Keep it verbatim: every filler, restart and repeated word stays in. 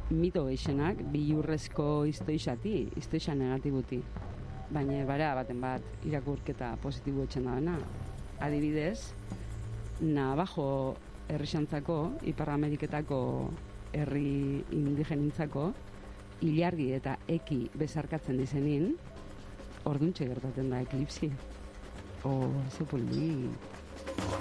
mito geixenak, bilurrezko iztoixati, iztoixa negatibuti. Baina bara baten bat irakurketa positibo etxen da. Adibidez, Navajo herrixantzako, Ipar Ameriketako herri indigenintzako, ilargi eta eki bezarkatzen dizenin, orduntxe gertatzen da eklipsi. Oh, ze poli.